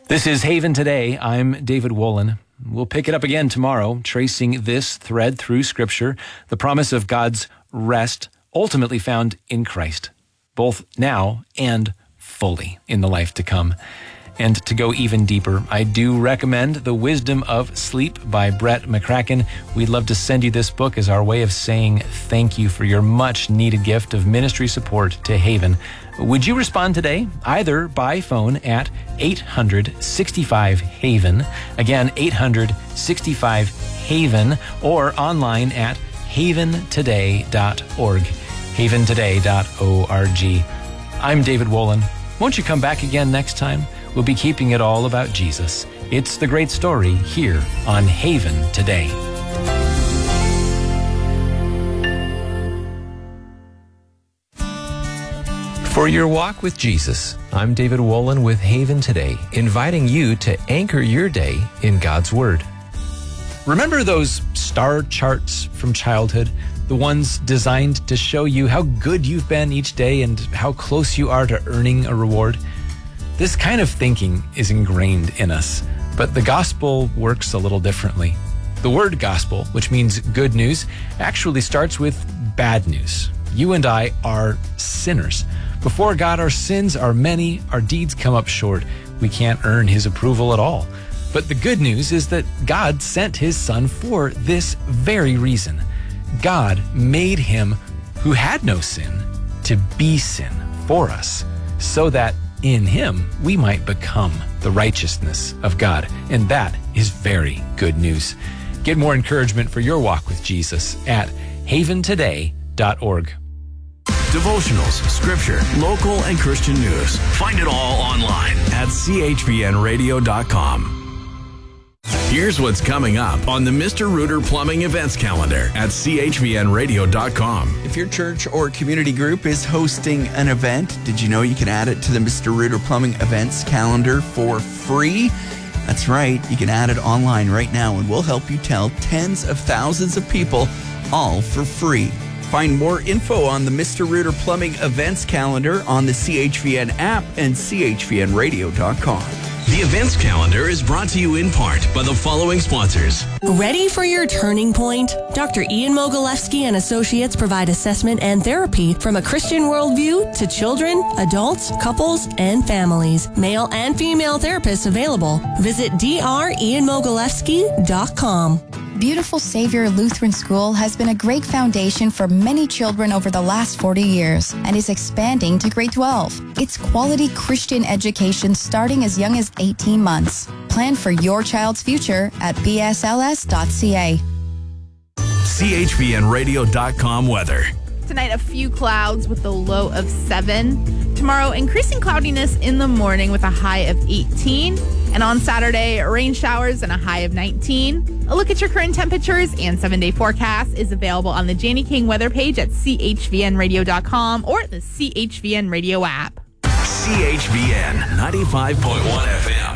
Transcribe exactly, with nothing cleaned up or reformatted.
This is Haven Today. I'm David Wolin. We'll pick it up again tomorrow, tracing this thread through Scripture, the promise of God's rest ultimately found in Christ, both now and fully in the life to come. And to go even deeper, I do recommend The Wisdom of Sleep by Brett McCracken. We'd love to send you this book as our way of saying thank you for your much needed gift of ministry support to Haven. Would you respond today, either by phone at eight hundred sixty-five Haven, again, eight hundred sixty-five Haven, or online at haven today dot org, haven today dot org. I'm David Wolin. Won't you come back again next time? We'll be keeping it all about Jesus. It's the great story here on Haven Today. For your walk with Jesus, I'm David Wolin with Haven Today, inviting you to anchor your day in God's Word. Remember those star charts from childhood? The ones designed to show you how good you've been each day and how close you are to earning a reward? This kind of thinking is ingrained in us, but the gospel works a little differently. The word gospel, which means good news, actually starts with bad news. You and I are sinners. Before God, our sins are many, our deeds come up short. We can't earn His approval at all. But the good news is that God sent His Son for this very reason. God made Him who had no sin to be sin for us, so that in Him we might become the righteousness of God. And that is very good news. Get more encouragement for your walk with Jesus at haven today dot org. Devotionals, scripture, local and Christian news. Find it all online at c h v n radio dot com. Here's what's coming up on the Mister Rooter Plumbing Events Calendar at c h v n radio dot com. If your church or community group is hosting an event, did you know you can add it to the Mister Rooter Plumbing Events Calendar for free? That's right, you can add it online right now, and we'll help you tell tens of thousands of people, all for free. Find more info on the Mister Rooter Plumbing Events Calendar on the C H V N app and c h v n radio dot com. The events calendar is brought to you in part by the following sponsors. Ready for your turning point? Doctor Ian Mogilewski and Associates provide assessment and therapy from a Christian worldview to children, adults, couples, and families. Male and female therapists available. Visit d r ian mogilewski dot com. Beautiful Savior Lutheran School has been a great foundation for many children over the last forty years and is expanding to grade twelve. It's quality Christian education starting as young as eighteen months. Plan for your child's future at b s l s dot c a. c h v n radio dot com weather. Tonight, a few clouds with a low of seven. Tomorrow, increasing cloudiness in the morning with a high of eighteen. And on Saturday, rain showers and a high of nineteen. A look at your current temperatures and seven-day forecast is available on the Janie King weather page at c h v n radio dot com or the C H V N Radio app. C H V N ninety-five point one F M.